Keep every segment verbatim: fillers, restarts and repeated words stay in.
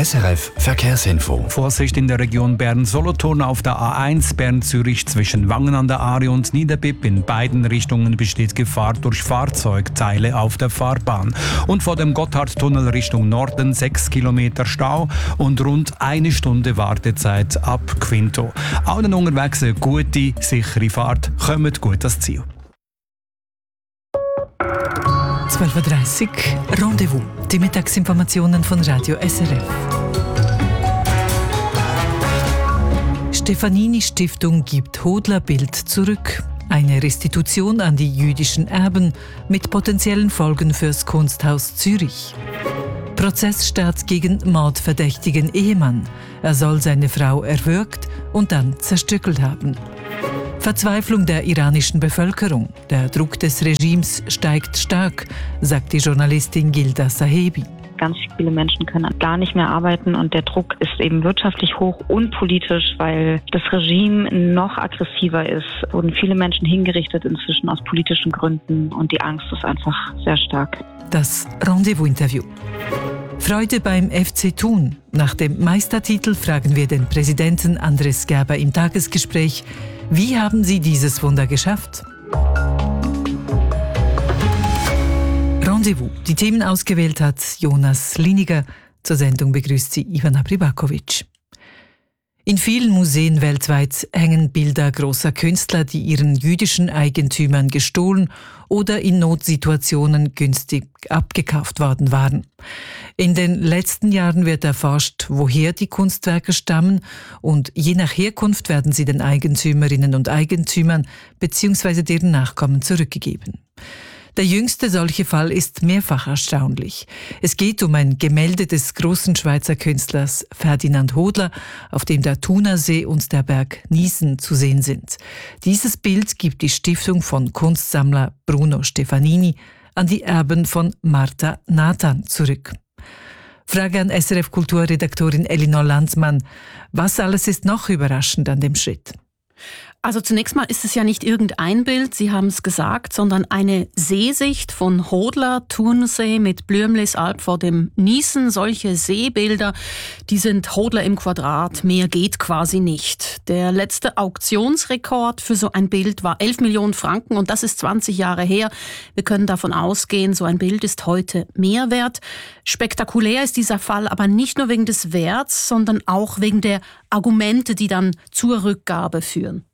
S R F Verkehrsinfo. Vorsicht in der Region Bern-Solothurn auf der A eins Bern-Zürich zwischen Wangen an der Aare und Niederbipp. In beiden Richtungen besteht Gefahr durch Fahrzeugteile auf der Fahrbahn. Und vor dem Gotthardtunnel Richtung Norden sechs Kilometer Stau und rund eine Stunde Wartezeit ab Quinto. Allen unterwegs eine gute, sichere Fahrt. Kommt gut ans Ziel. zwölf Uhr dreißig Rendezvous. Die Mittagsinformationen von Radio S R F. Stefanini Stiftung gibt Hodler-Bild zurück. Eine Restitution an die jüdischen Erben mit potenziellen Folgen fürs Kunsthaus Zürich. Prozessstart gegen mordverdächtigen Ehemann. Er soll seine Frau erwürgt und dann zerstückelt haben. Verzweiflung der iranischen Bevölkerung. Der Druck des Regimes steigt stark, sagt die Journalistin Gilda Sahebi. Ganz viele Menschen können gar nicht mehr arbeiten und der Druck ist eben wirtschaftlich hoch und politisch, weil das Regime noch aggressiver ist. Es wurden viele Menschen hingerichtet inzwischen aus politischen Gründen und die Angst ist einfach sehr stark. Das Rendezvous-Interview. Freude beim F C Thun. Nach dem Meistertitel fragen wir den Präsidenten Andres Gerber im Tagesgespräch: Wie haben Sie dieses Wunder geschafft? Rendezvous. Die Themen ausgewählt hat Jonas Liniger. Zur Sendung begrüßt sie Ivana Pribakovic. In vielen Museen weltweit hängen Bilder großer Künstler, die ihren jüdischen Eigentümern gestohlen oder in Notsituationen günstig abgekauft worden waren. In den letzten Jahren wird erforscht, woher die Kunstwerke stammen, und je nach Herkunft werden sie den Eigentümerinnen und Eigentümern bzw. deren Nachkommen zurückgegeben. Der jüngste solche Fall ist mehrfach erstaunlich. Es geht um ein Gemälde des großen Schweizer Künstlers Ferdinand Hodler, auf dem der Thunersee und der Berg Niesen zu sehen sind. Dieses Bild gibt die Stiftung von Kunstsammler Bruno Stefanini an die Erben von Martha Nathan zurück. Frage an S R F-Kulturredaktorin Elinor Landsmann: Was alles ist noch überraschend an dem Schritt? Also zunächst mal ist es ja nicht irgendein Bild, Sie haben es gesagt, sondern eine Seesicht von Hodler, Thunersee mit Blümlisalp vor dem Niesen. Solche Seebilder, die sind Hodler im Quadrat. Mehr geht quasi nicht. Der letzte Auktionsrekord für so ein Bild war elf Millionen Franken und das ist zwanzig Jahre her. Wir können davon ausgehen, so ein Bild ist heute mehr wert. Spektakulär ist dieser Fall aber nicht nur wegen des Werts, sondern auch wegen der Argumente, die dann zur Rückgabe führen.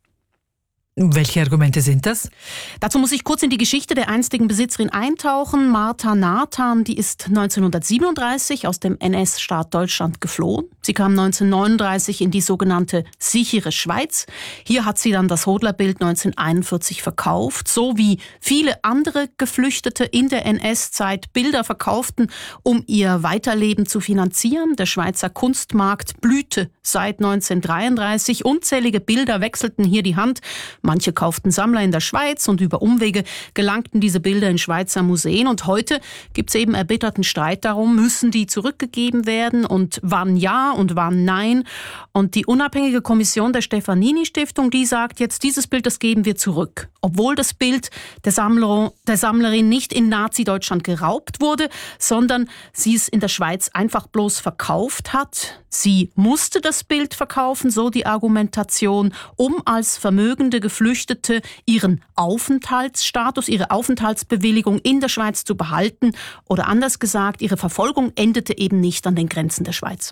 Welche Argumente sind das? Dazu muss ich kurz in die Geschichte der einstigen Besitzerin eintauchen. Martha Nathan, die ist neunzehnhundertsiebenunddreißig aus dem N S-Staat Deutschland geflohen. Sie kam neunzehnhundertneununddreißig in die sogenannte sichere Schweiz. Hier hat sie dann das Hodler-Bild neunzehnhunderteinundvierzig verkauft, so wie viele andere Geflüchtete in der N S-Zeit Bilder verkauften, um ihr Weiterleben zu finanzieren. Der Schweizer Kunstmarkt blühte seit neunzehnhundertdreiunddreißig. Unzählige Bilder wechselten hier die Hand. Manche kauften Sammler in der Schweiz und über Umwege gelangten diese Bilder in Schweizer Museen. Und heute gibt es eben erbitterten Streit darum, müssen die zurückgegeben werden und wann ja und wann nein. Und die unabhängige Kommission der Stefanini Stiftung, die sagt jetzt, dieses Bild, das geben wir zurück. Obwohl das Bild der, Sammler, der Sammlerin nicht in Nazi-Deutschland geraubt wurde, sondern sie es in der Schweiz einfach bloß verkauft hat. Sie musste das Bild verkaufen, so die Argumentation, um als vermögende Geflüchtete ihren Aufenthaltsstatus, ihre Aufenthaltsbewilligung in der Schweiz zu behalten. Oder anders gesagt, ihre Verfolgung endete eben nicht an den Grenzen der Schweiz.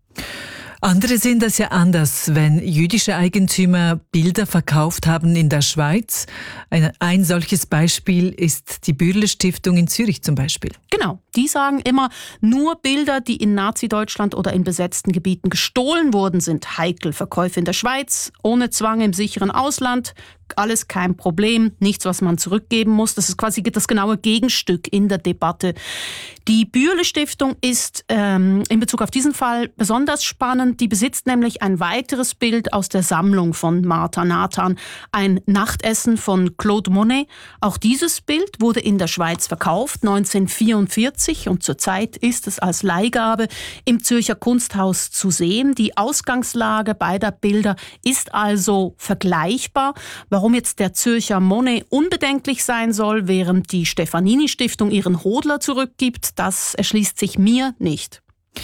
Andere sehen das ja anders, wenn jüdische Eigentümer Bilder verkauft haben in der Schweiz. Ein, ein solches Beispiel ist die Bürle Stiftung in Zürich zum Beispiel. Genau, die sagen immer, nur Bilder, die in Nazi-Deutschland oder in besetzten Gebieten gestohlen wurden, sind heikel. Verkäufe in der Schweiz, ohne Zwang im sicheren Ausland, alles kein Problem, nichts, was man zurückgeben muss. Das ist quasi das genaue Gegenstück in der Debatte. Die Bürle Stiftung ist ähm, in Bezug auf diesen Fall besonders spannend. Die besitzt nämlich ein weiteres Bild aus der Sammlung von Martha Nathan, ein Nachtessen von Claude Monet. Auch dieses Bild wurde in der Schweiz verkauft, neunzehnhundertvierundvierzig, und zurzeit ist es als Leihgabe im Zürcher Kunsthaus zu sehen. Die Ausgangslage beider Bilder ist also vergleichbar. Warum jetzt der Zürcher Monet unbedenklich sein soll, während die Stefanini Stiftung ihren Hodler zurückgibt, das erschließt sich mir nicht.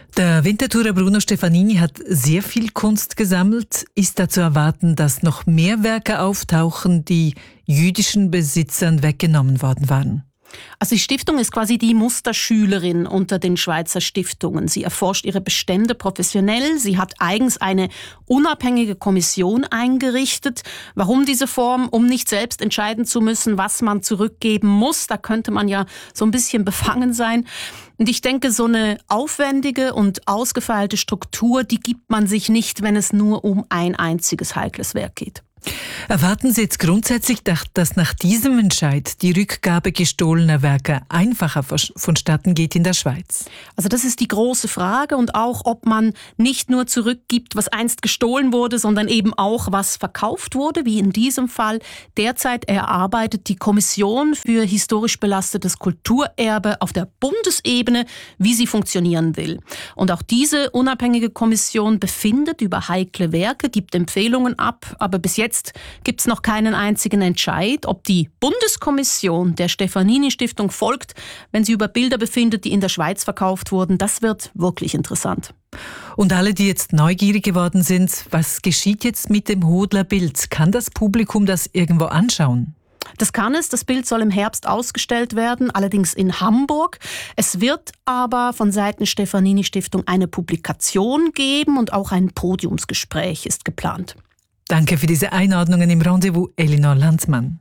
Der Winterthurer Bruno Stefanini hat sehr viel Kunst gesammelt. Ist da zu erwarten, dass noch mehr Werke auftauchen, die jüdischen Besitzern weggenommen worden waren? Also die Stiftung ist quasi die Musterschülerin unter den Schweizer Stiftungen. Sie erforscht ihre Bestände professionell. Sie hat eigens eine unabhängige Kommission eingerichtet. Warum diese Form? Um nicht selbst entscheiden zu müssen, was man zurückgeben muss. Da könnte man ja so ein bisschen befangen sein. Und ich denke, so eine aufwendige und ausgefeilte Struktur, die gibt man sich nicht, wenn es nur um ein einziges heikles Werk geht. Erwarten Sie jetzt grundsätzlich, dass nach diesem Entscheid die Rückgabe gestohlener Werke einfacher vonstatten geht in der Schweiz? Also das ist die große Frage und auch, ob man nicht nur zurückgibt, was einst gestohlen wurde, sondern eben auch, was verkauft wurde, wie in diesem Fall. Derzeit erarbeitet die Kommission für historisch belastetes Kulturerbe auf der Bundesebene, wie sie funktionieren will. Und auch diese unabhängige Kommission befindet über heikle Werke, gibt Empfehlungen ab, aber bis jetzt Jetzt gibt es noch keinen einzigen Entscheid, ob die Bundeskommission der Stefanini-Stiftung folgt, wenn sie über Bilder befindet, die in der Schweiz verkauft wurden. Das wird wirklich interessant. Und alle, die jetzt neugierig geworden sind, was geschieht jetzt mit dem Hodler-Bild? Kann das Publikum das irgendwo anschauen? Das kann es. Das Bild soll im Herbst ausgestellt werden, allerdings in Hamburg. Es wird aber von Seiten Stefanini-Stiftung eine Publikation geben und auch ein Podiumsgespräch ist geplant. Danke für diese Einordnungen im Rendezvous, Elinor Landsmann.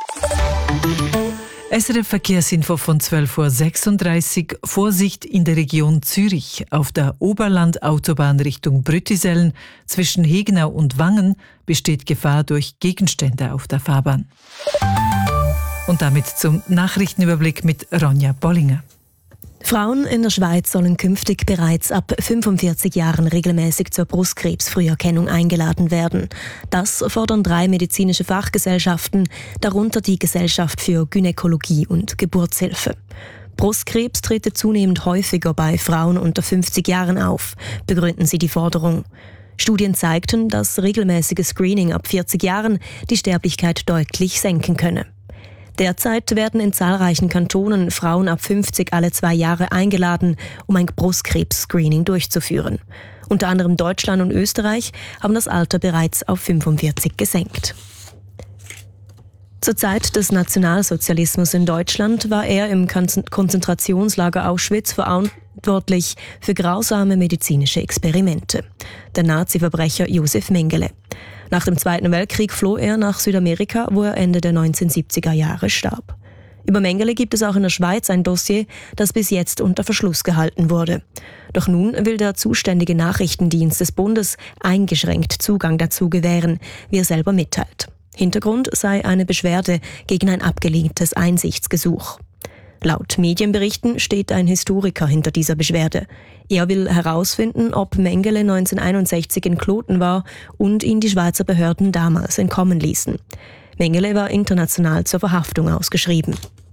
S R F Verkehrsinfo von zwölf Uhr sechsunddreißig. Vorsicht in der Region Zürich. Auf der Oberlandautobahn Richtung Brüttisellen zwischen Hegenau und Wangen besteht Gefahr durch Gegenstände auf der Fahrbahn. Und damit zum Nachrichtenüberblick mit Ronja Bollinger. Frauen in der Schweiz sollen künftig bereits ab fünfundvierzig Jahren regelmäßig zur Brustkrebsfrüherkennung eingeladen werden. Das fordern drei medizinische Fachgesellschaften, darunter die Gesellschaft für Gynäkologie und Geburtshilfe. Brustkrebs trete zunehmend häufiger bei Frauen unter fünfzig Jahren auf, begründen sie die Forderung. Studien zeigten, dass regelmäßiges Screening ab vierzig Jahren die Sterblichkeit deutlich senken könne. Derzeit werden in zahlreichen Kantonen Frauen ab fünfzig alle zwei Jahre eingeladen, um ein Brustkrebs-Screening durchzuführen. Unter anderem Deutschland und Österreich haben das Alter bereits auf fünfundvierzig gesenkt. Zur Zeit des Nationalsozialismus in Deutschland war er im Konzentrationslager Auschwitz verantwortlich für grausame medizinische Experimente. Der Nazi-Verbrecher Josef Mengele. Nach dem Zweiten Weltkrieg floh er nach Südamerika, wo er Ende der neunzehnhundertsiebziger Jahre starb. Über Mengele gibt es auch in der Schweiz ein Dossier, das bis jetzt unter Verschluss gehalten wurde. Doch nun will der zuständige Nachrichtendienst des Bundes eingeschränkt Zugang dazu gewähren, wie er selber mitteilt. Hintergrund sei eine Beschwerde gegen ein abgelehntes Einsichtsgesuch. Laut Medienberichten steht ein Historiker hinter dieser Beschwerde. Er will herausfinden, ob Mengele neunzehnhunderteinundsechzig in Kloten war und ihn die Schweizer Behörden damals entkommen ließen. Mengele war international zur Verhaftung ausgeschrieben.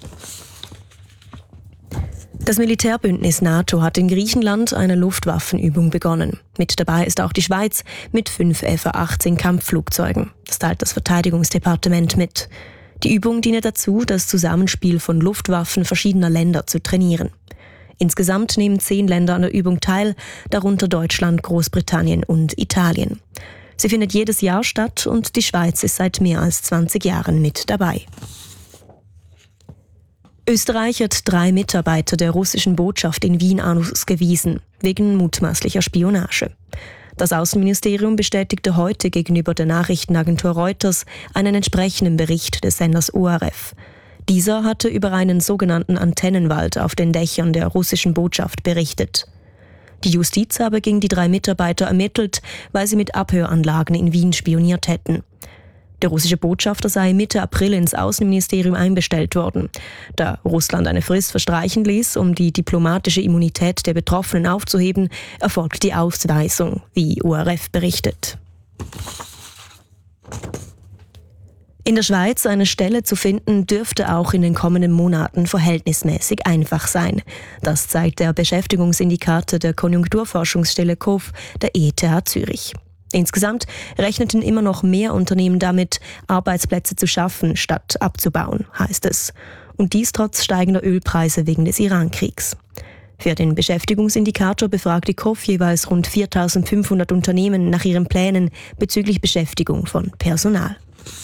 Das Militärbündnis NATO hat in Griechenland eine Luftwaffenübung begonnen. Mit dabei ist auch die Schweiz mit fünf F A achtzehn Kampfflugzeugen. Das teilt das Verteidigungsdepartement mit. Die Übung diene dazu, das Zusammenspiel von Luftwaffen verschiedener Länder zu trainieren. Insgesamt nehmen zehn Länder an der Übung teil, darunter Deutschland, Großbritannien und Italien. Sie findet jedes Jahr statt und die Schweiz ist seit mehr als zwanzig Jahren mit dabei. Österreich hat drei Mitarbeiter der russischen Botschaft in Wien ausgewiesen, wegen mutmaßlicher Spionage. Das Außenministerium bestätigte heute gegenüber der Nachrichtenagentur Reuters einen entsprechenden Bericht des Senders O R F. Dieser hatte über einen sogenannten Antennenwald auf den Dächern der russischen Botschaft berichtet. Die Justiz habe gegen die drei Mitarbeiter ermittelt, weil sie mit Abhöranlagen in Wien spioniert hätten. Der russische Botschafter sei Mitte April ins Außenministerium einbestellt worden. Da Russland eine Frist verstreichen ließ, um die diplomatische Immunität der Betroffenen aufzuheben, erfolgt die Ausweisung, wie O R F berichtet. In der Schweiz eine Stelle zu finden, dürfte auch in den kommenden Monaten verhältnismäßig einfach sein. Das zeigt der Beschäftigungsindikator der Konjunkturforschungsstelle K O F der E T H Zürich. Insgesamt rechneten immer noch mehr Unternehmen damit, Arbeitsplätze zu schaffen, statt abzubauen, heißt es. Und dies trotz steigender Ölpreise wegen des Irankriegs. Für den Beschäftigungsindikator befragt die K O F jeweils rund viertausendfünfhundert Unternehmen nach ihren Plänen bezüglich Beschäftigung von Personal.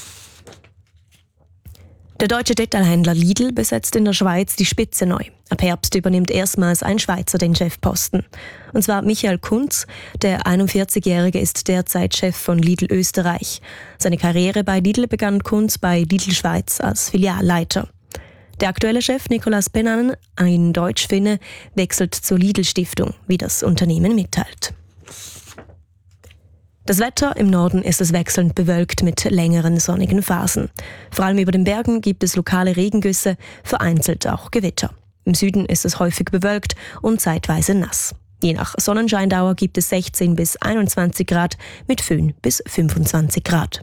Der deutsche Detailhändler Lidl besetzt in der Schweiz die Spitze neu. Ab Herbst übernimmt erstmals ein Schweizer den Chefposten. Und zwar Michael Kunz. Der einundvierzigjährige ist derzeit Chef von Lidl Österreich. Seine Karriere bei Lidl begann Kunz bei Lidl Schweiz als Filialleiter. Der aktuelle Chef Nicolas Pennanen, ein Deutsch-Finne, wechselt zur Lidl-Stiftung, wie das Unternehmen mitteilt. Das Wetter im Norden ist es wechselnd bewölkt mit längeren sonnigen Phasen. Vor allem über den Bergen gibt es lokale Regengüsse, vereinzelt auch Gewitter. Im Süden ist es häufig bewölkt und zeitweise nass. Je nach Sonnenscheindauer gibt es sechzehn bis einundzwanzig Grad mit Föhn bis fünfundzwanzig Grad.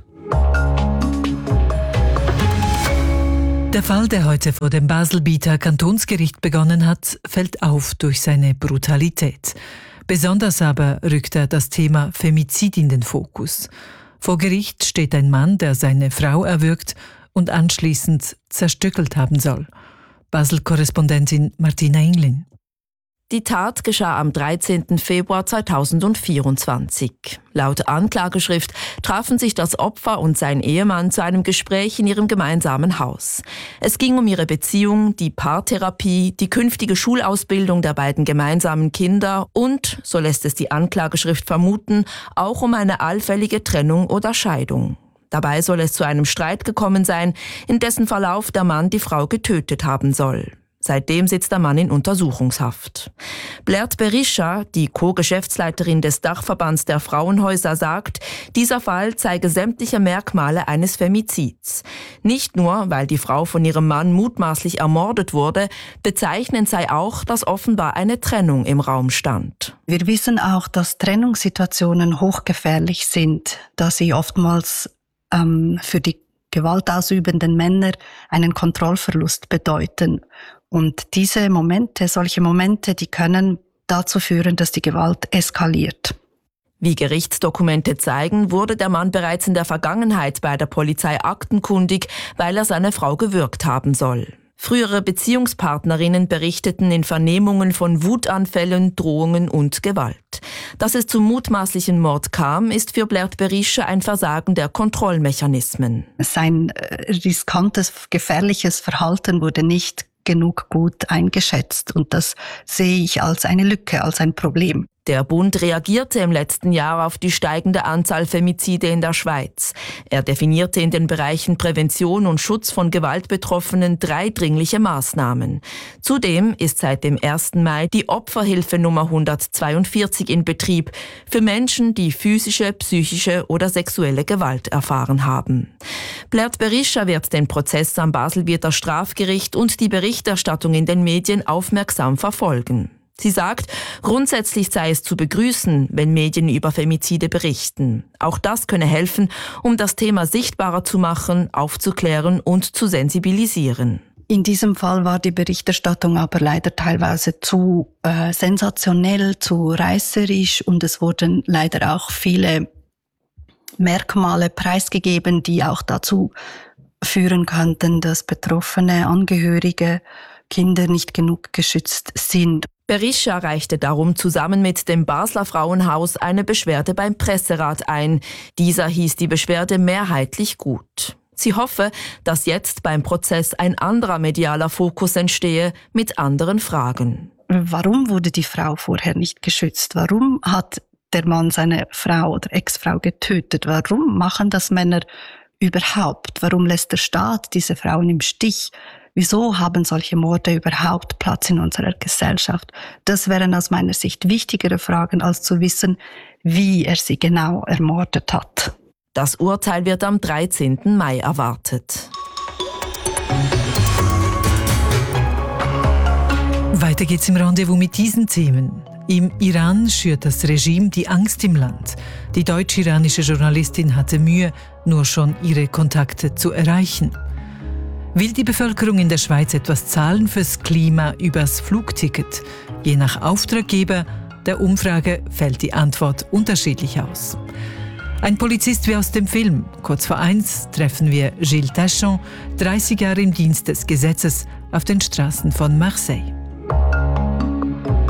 Der Fall, der heute vor dem Baselbieter Kantonsgericht begonnen hat, fällt auf durch seine Brutalität. Besonders aber rückt er das Thema Femizid in den Fokus. Vor Gericht steht ein Mann, der seine Frau erwürgt und anschließend zerstückelt haben soll. Basel-Korrespondentin Martina Englin. Die Tat geschah am dreizehnten Februar zweitausendvierundzwanzig. Laut Anklageschrift trafen sich das Opfer und sein Ehemann zu einem Gespräch in ihrem gemeinsamen Haus. Es ging um ihre Beziehung, die Paartherapie, die künftige Schulausbildung der beiden gemeinsamen Kinder und, so lässt es die Anklageschrift vermuten, auch um eine allfällige Trennung oder Scheidung. Dabei soll es zu einem Streit gekommen sein, in dessen Verlauf der Mann die Frau getötet haben soll. Seitdem sitzt der Mann in Untersuchungshaft. Blaert Berisha, die Co-Geschäftsleiterin des Dachverbands der Frauenhäuser, sagt, dieser Fall zeige sämtliche Merkmale eines Femizids. Nicht nur, weil die Frau von ihrem Mann mutmaßlich ermordet wurde, bezeichnend sei auch, dass offenbar eine Trennung im Raum stand. Wir wissen auch, dass Trennungssituationen hochgefährlich sind, da sie oftmals ähm, für die gewaltausübenden Männer einen Kontrollverlust bedeuten. Und diese Momente, solche Momente, die können dazu führen, dass die Gewalt eskaliert. Wie Gerichtsdokumente zeigen, wurde der Mann bereits in der Vergangenheit bei der Polizei aktenkundig, weil er seine Frau gewürgt haben soll. Frühere Beziehungspartnerinnen berichteten in Vernehmungen von Wutanfällen, Drohungen und Gewalt. Dass es zum mutmaßlichen Mord kam, ist für Blaert Berisha ein Versagen der Kontrollmechanismen. Sein riskantes, gefährliches Verhalten wurde nicht genug gut eingeschätzt und das sehe ich als eine Lücke, als ein Problem. Der Bund reagierte im letzten Jahr auf die steigende Anzahl Femizide in der Schweiz. Er definierte in den Bereichen Prävention und Schutz von Gewaltbetroffenen drei dringliche Maßnahmen. Zudem ist seit dem ersten Mai die Opferhilfe Nummer hundertzweiundvierzig in Betrieb für Menschen, die physische, psychische oder sexuelle Gewalt erfahren haben. Blaert Berisha wird den Prozess am Baselbieter Strafgericht und die Berichterstattung in den Medien aufmerksam verfolgen. Sie sagt, grundsätzlich sei es zu begrüßen, wenn Medien über Femizide berichten. Auch das könne helfen, um das Thema sichtbarer zu machen, aufzuklären und zu sensibilisieren. In diesem Fall war die Berichterstattung aber leider teilweise zu äh, sensationell, zu reißerisch und es wurden leider auch viele Merkmale preisgegeben, die auch dazu führen könnten, dass betroffene Angehörige, Kinder nicht genug geschützt sind. Berisha reichte darum zusammen mit dem Basler Frauenhaus eine Beschwerde beim Presserat ein. Dieser hieß die Beschwerde mehrheitlich gut. Sie hoffe, dass jetzt beim Prozess ein anderer medialer Fokus entstehe mit anderen Fragen. Warum wurde die Frau vorher nicht geschützt? Warum hat der Mann seine Frau oder Ex-Frau getötet? Warum machen das Männer überhaupt? Warum lässt der Staat diese Frauen im Stich? Wieso haben solche Morde überhaupt Platz in unserer Gesellschaft? Das wären aus meiner Sicht wichtigere Fragen, als zu wissen, wie er sie genau ermordet hat. Das Urteil wird am dreizehnten Mai erwartet. Weiter geht's im Rendezvous mit diesen Themen. Im Iran schürt das Regime die Angst im Land. Die deutsch-iranische Journalistin hatte Mühe, nur schon ihre Kontakte zu erreichen. Will die Bevölkerung in der Schweiz etwas zahlen fürs Klima übers Flugticket? Je nach Auftraggeber der Umfrage fällt die Antwort unterschiedlich aus. Ein Polizist wie aus dem Film. Kurz vor eins treffen wir Gilles Tachon, dreißig Jahre im Dienst des Gesetzes, auf den Straßen von Marseille.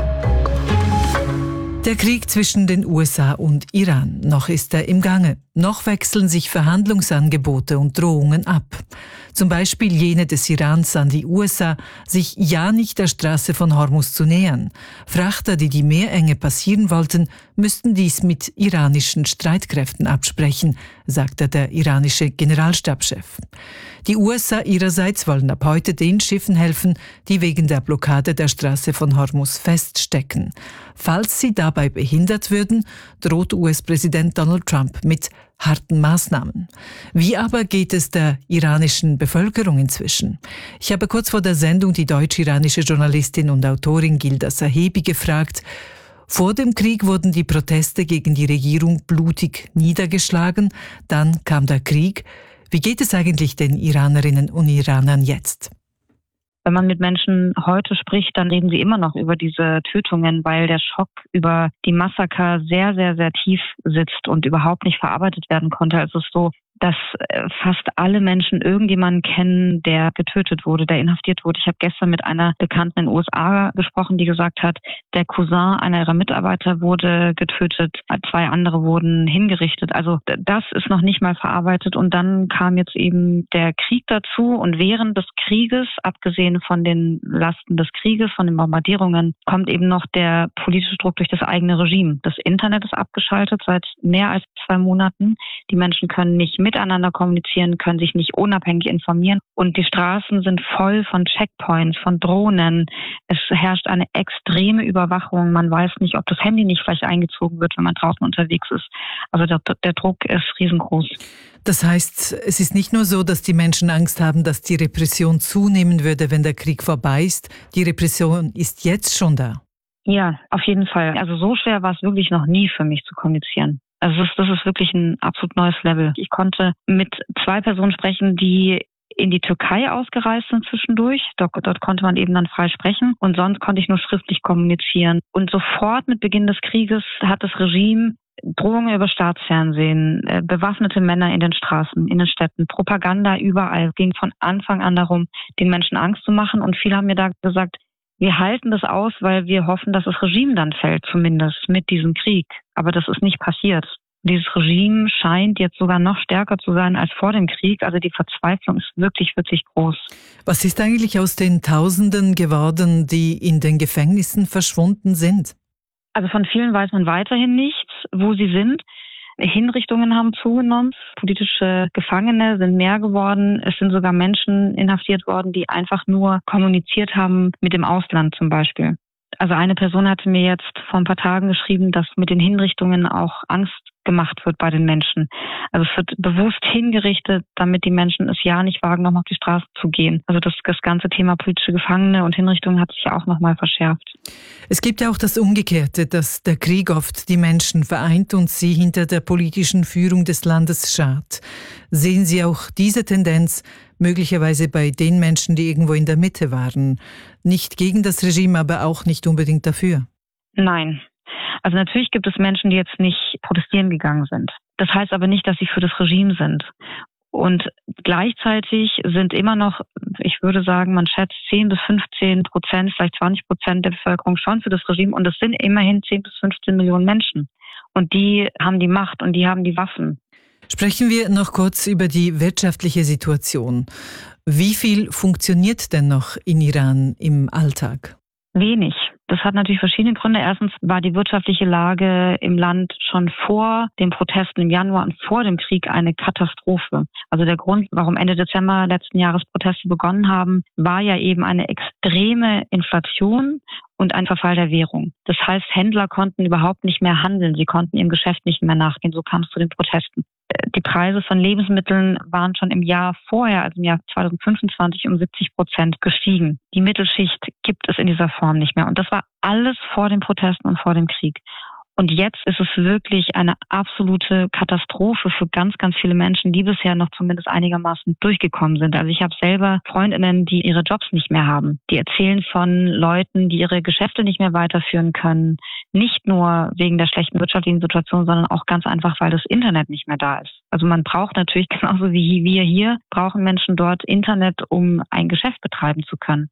Der Krieg zwischen den U S A und Iran, noch ist er im Gange. Noch wechseln sich Verhandlungsangebote und Drohungen ab. Zum Beispiel jene des Irans an die U S A, sich ja nicht der Straße von Hormuz zu nähern. Frachter, die die Meerenge passieren wollten, müssten dies mit iranischen Streitkräften absprechen, sagte der iranische Generalstabschef. Die U S A ihrerseits wollen ab heute den Schiffen helfen, die wegen der Blockade der Straße von Hormuz feststecken. Falls sie dabei behindert würden, droht U S-Präsident Donald Trump mit harten Maßnahmen. Wie aber geht es der iranischen Bevölkerung inzwischen? Ich habe kurz vor der Sendung die deutsch-iranische Journalistin und Autorin Gilda Sahebi gefragt. Vor dem Krieg wurden die Proteste gegen die Regierung blutig niedergeschlagen, dann kam der Krieg. Wie geht es eigentlich den Iranerinnen und Iranern jetzt? Wenn man mit Menschen heute spricht, dann reden sie immer noch über diese Tötungen, weil der Schock über die Massaker sehr, sehr, sehr tief sitzt und überhaupt nicht verarbeitet werden konnte. Also es ist so, dass fast alle Menschen irgendjemanden kennen, der getötet wurde, der inhaftiert wurde. Ich habe gestern mit einer Bekannten in den U S A gesprochen, die gesagt hat, der Cousin einer ihrer Mitarbeiter wurde getötet, zwei andere wurden hingerichtet. Also das ist noch nicht mal verarbeitet. Und dann kam jetzt eben der Krieg dazu. Und während des Krieges, abgesehen von den Lasten des Krieges, von den Bombardierungen, kommt eben noch der politische Druck durch das eigene Regime. Das Internet ist abgeschaltet seit mehr als zwei Monaten. Die Menschen können nicht miteinander kommunizieren, können sich nicht unabhängig informieren. Und die Straßen sind voll von Checkpoints, von Drohnen. Es herrscht eine extreme Überwachung. Man weiß nicht, ob das Handy nicht vielleicht eingezogen wird, wenn man draußen unterwegs ist. Also der, der Druck ist riesengroß. Das heißt, es ist nicht nur so, dass die Menschen Angst haben, dass die Repression zunehmen würde, wenn der Krieg vorbei ist. Die Repression ist jetzt schon da. Ja, auf jeden Fall. Also so schwer war es wirklich noch nie für mich zu kommunizieren. Also das ist, das ist wirklich ein absolut neues Level. Ich konnte mit zwei Personen sprechen, die in die Türkei ausgereist sind zwischendurch. Dort, dort konnte man eben dann frei sprechen. Und sonst konnte ich nur schriftlich kommunizieren. Und sofort mit Beginn des Krieges hat das Regime Drohungen über Staatsfernsehen, bewaffnete Männer in den Straßen, in den Städten, Propaganda überall. Es ging von Anfang an darum, den Menschen Angst zu machen. Und viele haben mir da gesagt, wir halten das aus, weil wir hoffen, dass das Regime dann fällt, zumindest mit diesem Krieg. Aber das ist nicht passiert. Dieses Regime scheint jetzt sogar noch stärker zu sein als vor dem Krieg. Also die Verzweiflung ist wirklich, wirklich groß. Was ist eigentlich aus den Tausenden geworden, die in den Gefängnissen verschwunden sind? Also von vielen weiß man weiterhin nichts, wo sie sind. Hinrichtungen haben zugenommen, politische Gefangene sind mehr geworden. Es sind sogar Menschen inhaftiert worden, die einfach nur kommuniziert haben mit dem Ausland zum Beispiel. Also eine Person hatte mir jetzt vor ein paar Tagen geschrieben, dass mit den Hinrichtungen auch Angst gemacht wird bei den Menschen. Also es wird bewusst hingerichtet, damit die Menschen es ja nicht wagen, nochmal auf die Straße zu gehen. Also das, das ganze Thema politische Gefangene und Hinrichtungen hat sich ja auch nochmal verschärft. Es gibt ja auch das Umgekehrte, dass der Krieg oft die Menschen vereint und sie hinter der politischen Führung des Landes schart. Sehen Sie auch diese Tendenz möglicherweise bei den Menschen, die irgendwo in der Mitte waren? Nicht gegen das Regime, aber auch nicht unbedingt dafür? Nein. Also natürlich gibt es Menschen, die jetzt nicht protestieren gegangen sind. Das heißt aber nicht, dass sie für das Regime sind. Und gleichzeitig sind immer noch, ich würde sagen, man schätzt zehn bis fünfzehn Prozent, vielleicht zwanzig Prozent der Bevölkerung schon für das Regime. Und das sind immerhin zehn bis fünfzehn Millionen Menschen. Und die haben die Macht und die haben die Waffen. Sprechen wir noch kurz über die wirtschaftliche Situation. Wie viel funktioniert denn noch in Iran im Alltag? Wenig. Das hat natürlich verschiedene Gründe. Erstens war die wirtschaftliche Lage im Land schon vor den Protesten im Januar und vor dem Krieg eine Katastrophe. Also der Grund, warum Ende Dezember letzten Jahres Proteste begonnen haben, war ja eben eine extreme Inflation und ein Verfall der Währung. Das heißt, Händler konnten überhaupt nicht mehr handeln. Sie konnten ihrem Geschäft nicht mehr nachgehen. So kam es zu den Protesten. Die Preise von Lebensmitteln waren schon im Jahr vorher, also im Jahr zwanzig fünfundzwanzig, um siebzig Prozent gestiegen. Die Mittelschicht gibt es in dieser Form nicht mehr. Und das war alles vor den Protesten und vor dem Krieg. Und jetzt ist es wirklich eine absolute Katastrophe für ganz, ganz viele Menschen, die bisher noch zumindest einigermaßen durchgekommen sind. Also ich habe selber Freundinnen, die ihre Jobs nicht mehr haben. Die erzählen von Leuten, die ihre Geschäfte nicht mehr weiterführen können. Nicht nur wegen der schlechten wirtschaftlichen Situation, sondern auch ganz einfach, weil das Internet nicht mehr da ist. Also man braucht natürlich genauso wie wir hier, brauchen Menschen dort Internet, um ein Geschäft betreiben zu können.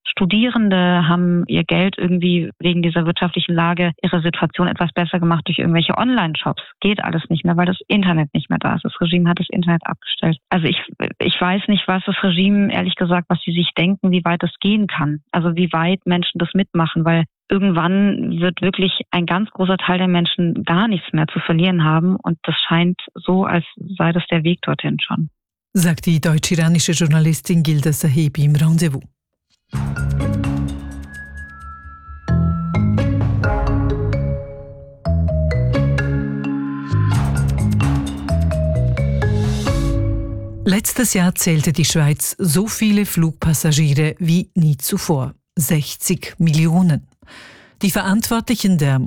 Studierende haben ihr Geld irgendwie wegen dieser wirtschaftlichen Lage, ihre Situation etwas besser gemacht durch irgendwelche Online-Shops. Geht alles nicht mehr, weil das Internet nicht mehr da ist. Das Regime hat das Internet abgestellt. Also ich, ich weiß nicht, was das Regime, ehrlich gesagt, was sie sich denken, wie weit es gehen kann. Also wie weit Menschen das mitmachen, weil irgendwann wird wirklich ein ganz großer Teil der Menschen gar nichts mehr zu verlieren haben. Und das scheint so, als sei das der Weg dorthin schon. Sagt die deutsch-iranische Journalistin Gilda Sahebi im Rendezvous. Letztes Jahr zählte die Schweiz so viele Flugpassagiere wie nie zuvor. sechzig Millionen. Die Verantwortlichen der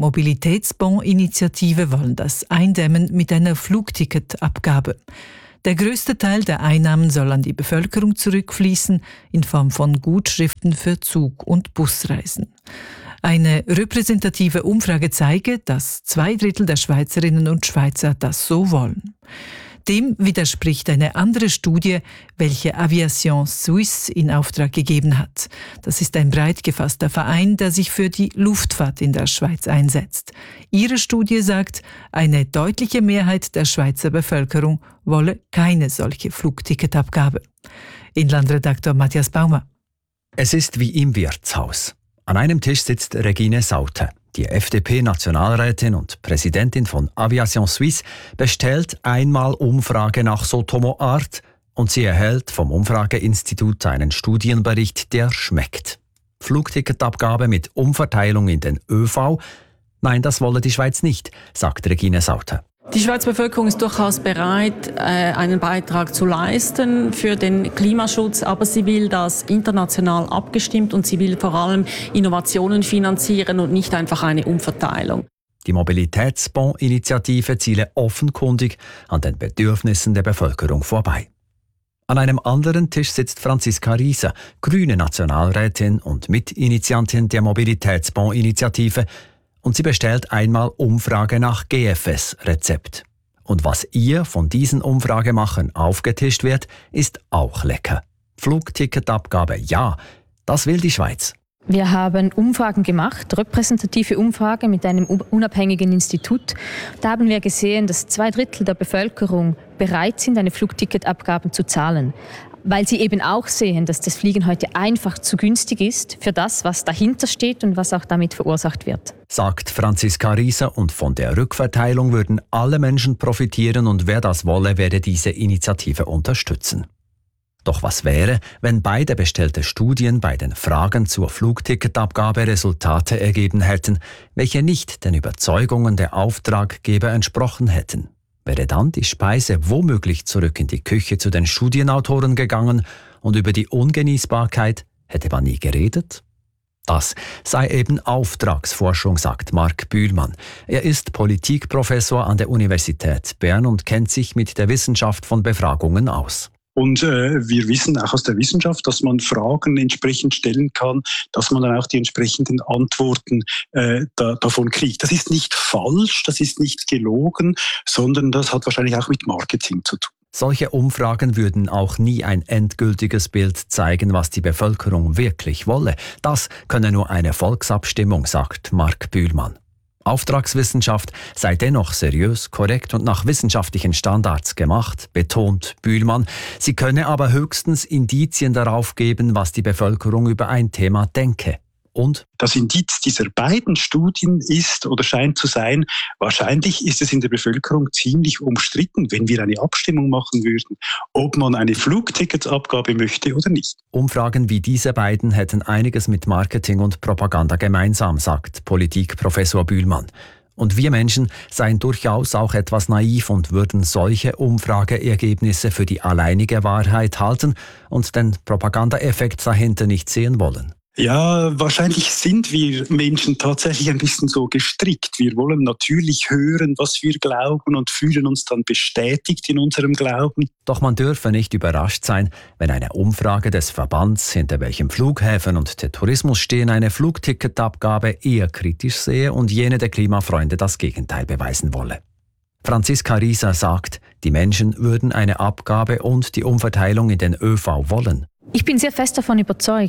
Mobilitätsbondinitiative wollen das eindämmen mit einer Flugticketabgabe. Der größte Teil der Einnahmen soll an die Bevölkerung zurückfließen, in Form von Gutschriften für Zug- und Busreisen. Eine repräsentative Umfrage zeige, dass zwei Drittel der Schweizerinnen und Schweizer das so wollen. Dem widerspricht eine andere Studie, welche Aviation Suisse in Auftrag gegeben hat. Das ist ein breit gefasster Verein, der sich für die Luftfahrt in der Schweiz einsetzt. Ihre Studie sagt, eine deutliche Mehrheit der Schweizer Bevölkerung wolle keine solche Flugticketabgabe. Inlandredaktor Matthias Baumer. Es ist wie im Wirtshaus. An einem Tisch sitzt Regine Sauter. Die F D P-Nationalrätin und Präsidentin von Aviation Suisse bestellt einmal Umfrage nach Sotomo Art und sie erhält vom Umfrageinstitut einen Studienbericht, der schmeckt. Flugticketabgabe mit Umverteilung in den ÖV? Nein, das wolle die Schweiz nicht, sagt Regine Sauter. Die Schweizer Bevölkerung ist durchaus bereit, einen Beitrag zu leisten für den Klimaschutz, aber sie will das international abgestimmt und sie will vor allem Innovationen finanzieren und nicht einfach eine Umverteilung. Die Mobilitätsbondinitiative ziele offenkundig an den Bedürfnissen der Bevölkerung vorbei. An einem anderen Tisch sitzt Franziska Rieser, grüne Nationalrätin und Mitinitiantin der Mobilitätsbondinitiative, und sie bestellt einmal Umfrage nach G F S-Rezept. Und was ihr von diesen Umfragemachern aufgetischt wird, ist auch lecker. Flugticketabgabe, ja, das will die Schweiz. Wir haben Umfragen gemacht, repräsentative Umfragen mit einem unabhängigen Institut. Da haben wir gesehen, dass zwei Drittel der Bevölkerung bereit sind, eine Flugticketabgabe zu zahlen. Weil sie eben auch sehen, dass das Fliegen heute einfach zu günstig ist für das, was dahinter steht und was auch damit verursacht wird. Sagt Franziska Rieser, und von der Rückverteilung würden alle Menschen profitieren und wer das wolle, werde diese Initiative unterstützen. Doch was wäre, wenn beide bestellte Studien bei den Fragen zur Flugticketabgabe Resultate ergeben hätten, welche nicht den Überzeugungen der Auftraggeber entsprochen hätten? Wäre dann die Speise womöglich zurück in die Küche zu den Studienautoren gegangen und über die Ungenießbarkeit hätte man nie geredet? Das sei eben Auftragsforschung, sagt Marc Bühlmann. Er ist Politikprofessor an der Universität Bern und kennt sich mit der Wissenschaft von Befragungen aus. Und äh, wir wissen auch aus der Wissenschaft, dass man Fragen entsprechend stellen kann, dass man dann auch die entsprechenden Antworten äh, da, davon kriegt. Das ist nicht falsch, das ist nicht gelogen, sondern das hat wahrscheinlich auch mit Marketing zu tun. Solche Umfragen würden auch nie ein endgültiges Bild zeigen, was die Bevölkerung wirklich wolle. Das könne nur eine Volksabstimmung, sagt Marc Bühlmann. Auftragswissenschaft sei dennoch seriös, korrekt und nach wissenschaftlichen Standards gemacht, betont Bühlmann. Sie könne aber höchstens Indizien darauf geben, was die Bevölkerung über ein Thema denke. Und das Indiz dieser beiden Studien ist oder scheint zu sein, wahrscheinlich ist es in der Bevölkerung ziemlich umstritten, wenn wir eine Abstimmung machen würden, ob man eine Flugticketabgabe möchte oder nicht. Umfragen wie diese beiden hätten einiges mit Marketing und Propaganda gemeinsam, sagt Politikprofessor Bühlmann. Und wir Menschen seien durchaus auch etwas naiv und würden solche Umfrageergebnisse für die alleinige Wahrheit halten und den Propagandaeffekt dahinter nicht sehen wollen. Ja, wahrscheinlich sind wir Menschen tatsächlich ein bisschen so gestrickt. Wir wollen natürlich hören, was wir glauben und fühlen uns dann bestätigt in unserem Glauben. Doch man dürfe nicht überrascht sein, wenn eine Umfrage des Verbands, hinter welchem Flughäfen und der Tourismus stehen, eine Flugticketabgabe eher kritisch sehe und jene der Klimafreunde das Gegenteil beweisen wolle. Franziska Rieser sagt, die Menschen würden eine Abgabe und die Umverteilung in den ÖV wollen. Ich bin sehr fest davon überzeugt.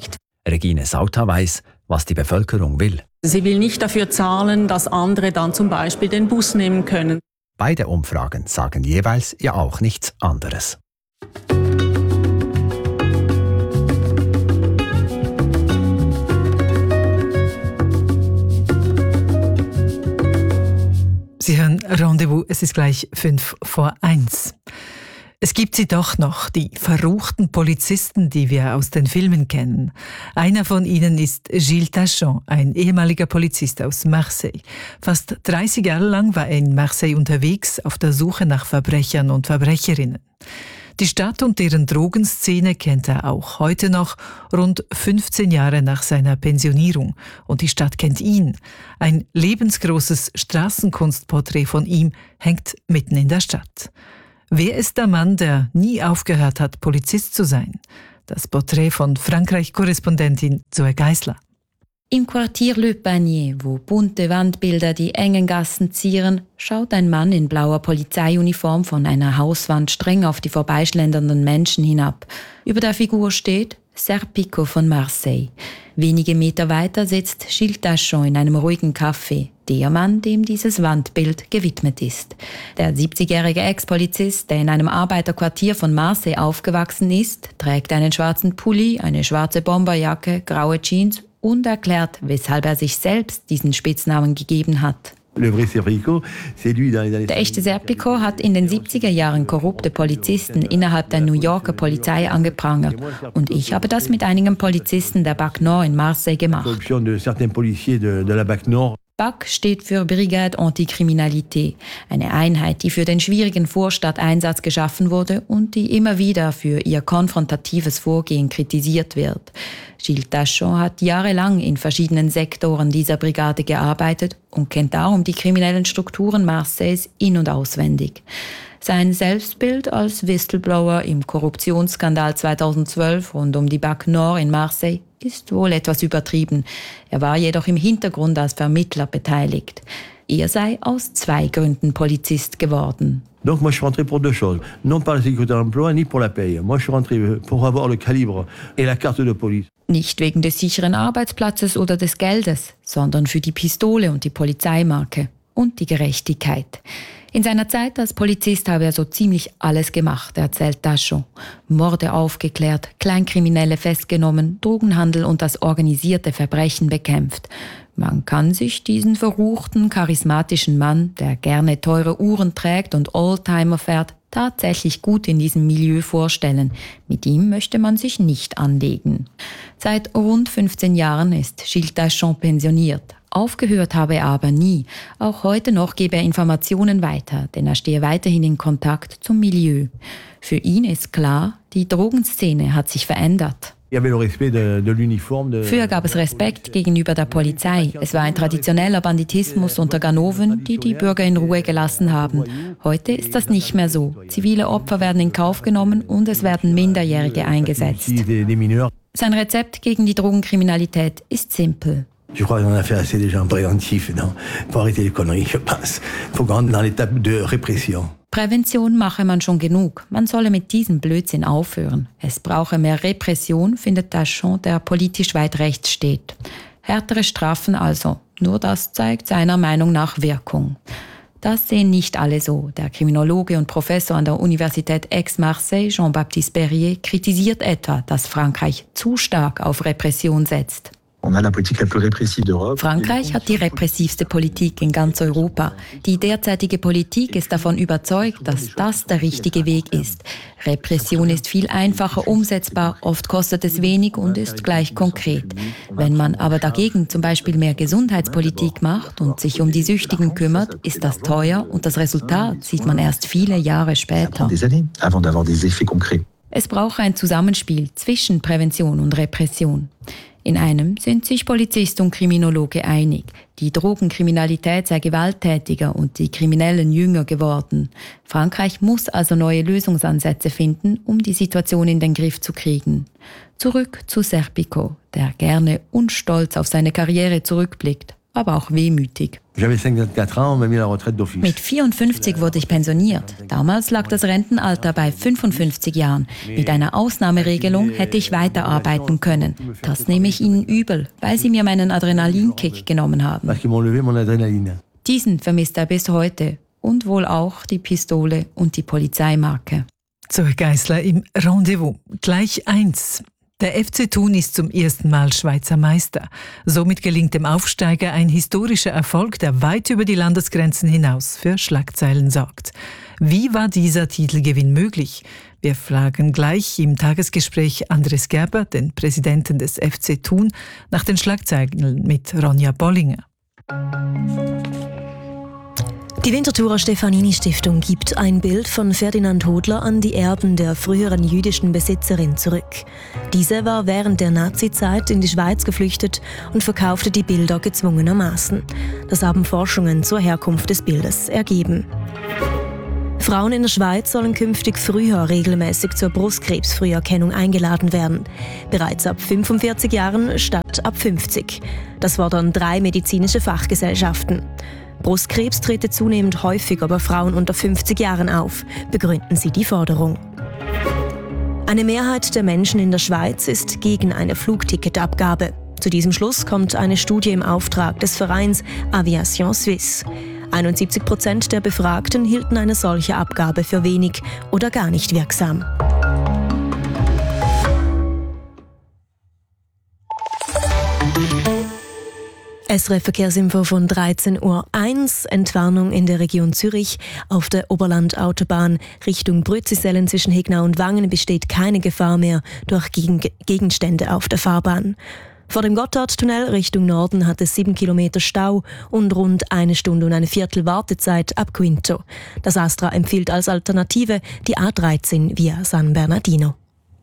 Regine Sauter weiss, was die Bevölkerung will. Sie will nicht dafür zahlen, dass andere dann zum Beispiel den Bus nehmen können. Beide Umfragen sagen jeweils ja auch nichts anderes. Sie hören Rendezvous, es ist gleich fünf vor eins. Es gibt sie doch noch, die verruchten Polizisten, die wir aus den Filmen kennen. Einer von ihnen ist Gilles Tachon, ein ehemaliger Polizist aus Marseille. Fast dreißig Jahre lang war er in Marseille unterwegs, auf der Suche nach Verbrechern und Verbrecherinnen. Die Stadt und deren Drogenszene kennt er auch heute noch, rund fünfzehn Jahre nach seiner Pensionierung. Und die Stadt kennt ihn. Ein lebensgroßes Straßenkunstporträt von ihm hängt mitten in der Stadt. Wer ist der Mann, der nie aufgehört hat, Polizist zu sein? Das Porträt von Frankreich-Korrespondentin Zoe Geisler. Im Quartier Le Panier, wo bunte Wandbilder die engen Gassen zieren, schaut ein Mann in blauer Polizeiuniform von einer Hauswand streng auf die vorbeischlendernden Menschen hinab. Über der Figur steht Serpico von Marseille. Wenige Meter weiter sitzt Gilles Tachon in einem ruhigen Café, der Mann, dem dieses Wandbild gewidmet ist. Der siebzigjährige Ex-Polizist, der in einem Arbeiterquartier von Marseille aufgewachsen ist, trägt einen schwarzen Pulli, eine schwarze Bomberjacke, graue Jeans und erklärt, weshalb er sich selbst diesen Spitznamen gegeben hat. Der echte Serpico hat in den siebziger Jahren korrupte Polizisten innerhalb der New Yorker Polizei angeprangert. Und ich habe das mit einigen Polizisten der B A C Nord in Marseille gemacht. B A C steht für Brigade Antikriminalité, eine Einheit, die für den schwierigen Vorstadteinsatz geschaffen wurde und die immer wieder für ihr konfrontatives Vorgehen kritisiert wird. Gilles Tachon hat jahrelang in verschiedenen Sektoren dieser Brigade gearbeitet und kennt darum die kriminellen Strukturen Marseilles in- und auswendig. Sein Selbstbild als Whistleblower im Korruptionsskandal zweitausendzwölf rund um die B A C Nord in Marseille ist wohl etwas übertrieben. Er war jedoch im Hintergrund als Vermittler beteiligt. Er sei aus zwei Gründen Polizist geworden. Donc moi je suis rentré pour deux choses, non par la sécurité de l'emploi ni pour la paye. Moi je suis rentré pour avoir le calibre et la carte de police. Nicht wegen des sicheren Arbeitsplatzes oder des Geldes, sondern für die Pistole und die Polizeimarke und die Gerechtigkeit. In seiner Zeit als Polizist habe er so ziemlich alles gemacht, erzählt Tachon. Morde aufgeklärt, Kleinkriminelle festgenommen, Drogenhandel und das organisierte Verbrechen bekämpft. Man kann sich diesen verruchten, charismatischen Mann, der gerne teure Uhren trägt und Oldtimer fährt, tatsächlich gut in diesem Milieu vorstellen. Mit ihm möchte man sich nicht anlegen. Seit rund fünfzehn Jahren ist Gilles Tachon pensioniert. Aufgehört habe er aber nie. Auch heute noch gebe er Informationen weiter, denn er stehe weiterhin in Kontakt zum Milieu. Für ihn ist klar, die Drogenszene hat sich verändert. Früher gab es Respekt gegenüber der Polizei. Es war ein traditioneller Banditismus unter Ganoven, die die Bürger in Ruhe gelassen haben. Heute ist das nicht mehr so. Zivile Opfer werden in Kauf genommen und es werden Minderjährige eingesetzt. Sein Rezept gegen die Drogenkriminalität ist simpel. Je crois qu'on a fait assez déjà en préventif, non? Pour arrêter les conneries, je pense. Faut qu'on rentre dans l'étape de répression. Prävention mache man schon genug. Man solle mit diesem Blödsinn aufhören. Es brauche mehr Repression, findet Tachon, der politisch weit rechts steht. Härtere Strafen also. Nur das zeigt seiner Meinung nach Wirkung. Das sehen nicht alle so. Der Kriminologe und Professor an der Universität Aix-Marseille, Jean-Baptiste Berrier, kritisiert etwa, dass Frankreich zu stark auf Repression setzt. Frankreich hat die repressivste Politik in ganz Europa. Die derzeitige Politik ist davon überzeugt, dass das der richtige Weg ist. Repression ist viel einfacher umsetzbar, oft kostet es wenig und ist gleich konkret. Wenn man aber dagegen zum Beispiel mehr Gesundheitspolitik macht und sich um die Süchtigen kümmert, ist das teuer und das Resultat sieht man erst viele Jahre später. Es braucht ein Zusammenspiel zwischen Prävention und Repression. In einem sind sich Polizist und Kriminologe einig. Die Drogenkriminalität sei gewalttätiger und die Kriminellen jünger geworden. Frankreich muss also neue Lösungsansätze finden, um die Situation in den Griff zu kriegen. Zurück zu Serpico, der gerne und stolz auf seine Karriere zurückblickt. aber auch wehmütig. Mit vierundfünfzig wurde ich pensioniert. Damals lag das Rentenalter bei fünfundfünfzig Jahren. Mit einer Ausnahmeregelung hätte ich weiterarbeiten können. Das nehme ich ihnen übel, weil sie mir meinen Adrenalinkick genommen haben. Diesen vermisst er bis heute. Und wohl auch die Pistole und die Polizeimarke. Zoe Geissler im Rendezvous. Gleich eins. Der F C Thun ist zum ersten Mal Schweizer Meister. Somit gelingt dem Aufsteiger ein historischer Erfolg, der weit über die Landesgrenzen hinaus für Schlagzeilen sorgt. Wie war dieser Titelgewinn möglich? Wir fragen gleich im Tagesgespräch Andres Gerber, den Präsidenten des F C Thun, nach den Schlagzeilen mit Ronja Bollinger. Die Winterthurer Stefanini-Stiftung gibt ein Bild von Ferdinand Hodler an die Erben der früheren jüdischen Besitzerin zurück. Diese war während der Nazizeit in die Schweiz geflüchtet und verkaufte die Bilder gezwungenermaßen. Das haben Forschungen zur Herkunft des Bildes ergeben. Frauen in der Schweiz sollen künftig früher regelmäßig zur Brustkrebsfrüherkennung eingeladen werden. Bereits ab fünfundvierzig Jahren statt ab fünfzig. Das fordern drei medizinische Fachgesellschaften. Brustkrebs trete zunehmend häufiger bei Frauen unter fünfzig Jahren auf, begründen sie die Forderung. Eine Mehrheit der Menschen in der Schweiz ist gegen eine Flugticketabgabe. Zu diesem Schluss kommt eine Studie im Auftrag des Vereins Aviation Suisse. einundsiebzig Prozent der Befragten hielten eine solche Abgabe für wenig oder gar nicht wirksam. S R F Verkehrsinfo von dreizehn Uhr eins, Entwarnung in der Region Zürich. Auf der Oberlandautobahn Richtung Brützisellen zwischen Hegnau und Wangen besteht keine Gefahr mehr durch Gegenstände auf der Fahrbahn. Vor dem Gotthardtunnel Richtung Norden hat es sieben Kilometer Stau und rund eine Stunde und eine Viertel Wartezeit ab Quinto. Das Astra empfiehlt als Alternative die A dreizehn via San Bernardino.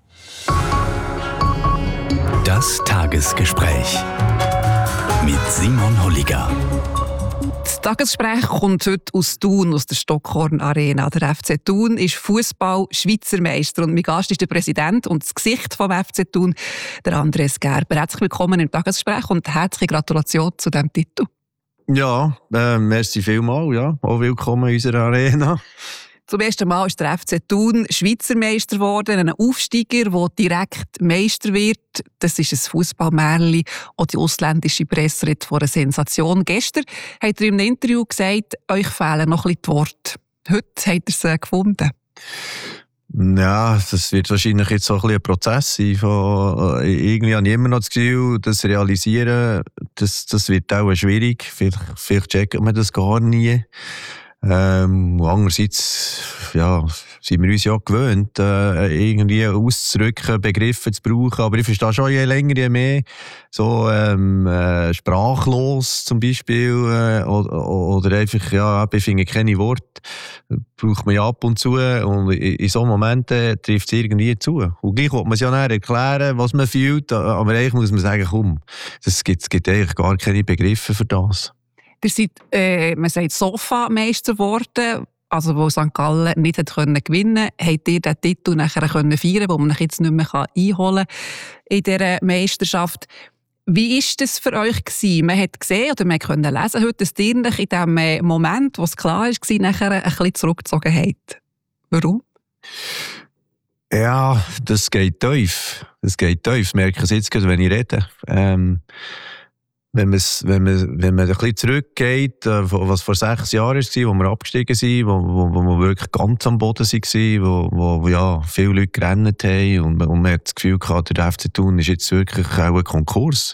Das Tagesgespräch mit Simon Holliger. Das Tagesgespräch kommt heute aus Thun, aus der Stockhorn Arena. Der F C Thun ist Fußball-Schweizer Meister und mein Gast ist der Präsident und das Gesicht vom F C Thun, der Andres Gerber. Herzlich willkommen im Tagesgespräch und herzliche Gratulation zu diesem Titel. Ja, äh, merci vielmals. Ja. Auch willkommen in unserer Arena. Zum ersten Mal ist der F C Thun Schweizer Meister geworden, ein Aufsteiger, der direkt Meister wird. Das ist ein Fußballmärchen. Auch die ausländische Presse redet von einer Sensation. Gestern hat er in einem Interview gesagt, euch fehlen noch ein bisschen die Worte. Heute hat er sie gefunden. Ja, das wird wahrscheinlich jetzt so ein, bisschen ein Prozess sein. Von, irgendwie habe ich immer noch das Gefühl, das Realisieren, das, das wird auch schwierig. Vielleicht, vielleicht checkt man das gar nie. Ähm, andererseits ja, sind wir uns ja gewöhnt, äh, irgendwie auszudrücken, Begriffe zu brauchen. Aber ich verstehe schon je länger, je mehr. So ähm, äh, sprachlos zum Beispiel äh, oder, oder einfach, ja, ich finde keine Worte. Braucht man ja ab und zu. Und in, in so Momenten trifft es irgendwie zu. Und gleich will man es ja näher erklären, was man fühlt. Aber eigentlich muss man sagen, komm, es gibt, es gibt eigentlich gar keine Begriffe für das. Ihr seid, äh, man sagt, Sofa-Meister geworden, also wo Sankt Gallen nicht hat können gewinnen konnte. Habt ihr diesen Titel nachher können feiern, wo man euch jetzt nicht mehr einholen kann in dieser Meisterschaft? Wie war das für euch gewesen? Man hat gesehen, oder man konnte lesen heute, dass ihr in dem Moment, wo es klar war, nachher ein bisschen zurückgezogen habt. Warum? Ja, das geht tief. Das geht tief. Das merke ich jetzt gerade, wenn ich rede. Ähm, Wenn, wenn, man, wenn man ein bisschen zurückgeht, was vor sechs Jahren war, wo wir abgestiegen sind, wo, wo, wo wir wirklich ganz am Boden waren, wo, wo ja, viele Leute gerannt haben und, und man hat das Gefühl gehabt, der F C Thun ist jetzt wirklich auch ein Konkurs.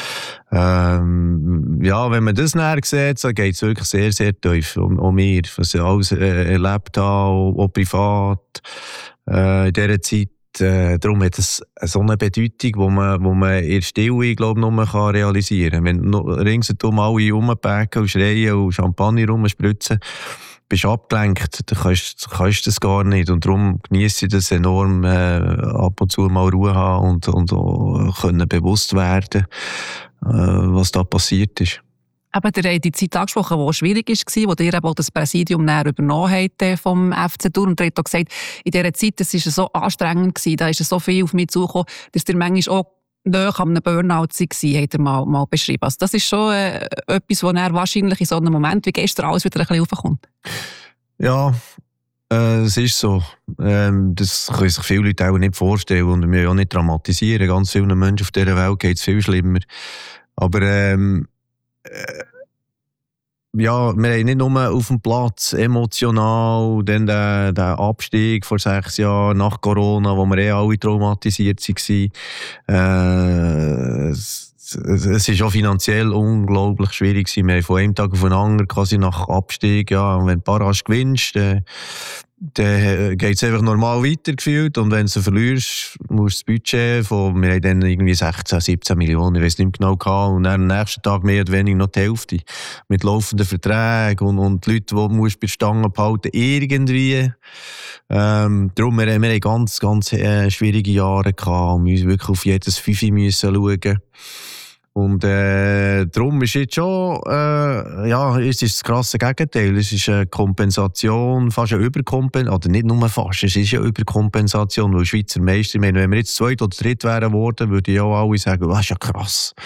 Ähm, ja, wenn man das näher sieht, dann geht es wirklich sehr, sehr tief um, um mir, was ich alles äh, erlebt habe, auch, auch privat, äh, in dieser Zeit. Äh, darum hat es so eine Bedeutung, wo man, wo man in der Stille, glaube ich, nur kann realisieren kann. Wenn ringsherum alle rumpacken und schreien und Champagner rumspritzen, bist du abgelenkt, dann kannst, kannst du das gar nicht. Und darum genieße ich das enorm, äh, ab und zu mal Ruhe haben und, und auch können bewusst werden, äh, was da passiert ist. Aber ihr habt die Zeit angesprochen, die schwierig war, wo ihr eben auch das Präsidium näher übernommen habt vom F C Thun. Und ihr habt auch gesagt, in dieser Zeit, das war so anstrengend gewesen, da ist so viel auf mich zugekommen, dass ihr manchmal auch nahe an einem Burnout war, hat er mal, mal beschrieben. Also das ist schon äh, etwas, wo er wahrscheinlich in so einem Moment wie gestern alles wieder ein bisschen raufkommt. Ja, äh, es ist so. Ähm, das können sich viele Leute auch nicht vorstellen und wir auch nicht dramatisieren. Ganz vielen Menschen auf dieser Welt geht es viel schlimmer. Aber ähm, äh, ja, wir haben nicht nur auf dem Platz emotional dann den, den Abstieg vor sechs Jahren nach Corona, wo wir eh alle traumatisiert waren. Äh, es, es ist auch finanziell unglaublich schwierig. Wir haben von einem Tag auf den anderen quasi nach Abstieg, ja, und wenn du Barrage gewinnst, dann, dann geht es einfach normal weitergeführt und wenn du verlierst, musst du das Budget von, wir haben dann irgendwie sechzehn, siebzehn Millionen, ich weiß nicht mehr genau, gehabt, und dann am nächsten Tag mehr oder weniger noch die Hälfte mit laufenden Verträgen und, und die Leute, die du bei der Stange behalten, irgendwie. Ähm, darum, wir, wir haben ganz, ganz äh, schwierige Jahre gehabt und müssen wirklich auf jedes Fünfe müssen schauen. Und äh, darum ist jetzt schon, äh, ja, es ist das krasse Gegenteil. Es ist eine Kompensation, fast eine Überkompensation, oder nicht nur fast, es ist eine Überkompensation, weil Schweizer Meister, ich meine, wenn wir jetzt zweit oder dritt wären worden, würde ich auch alle sagen, das ist ja krass.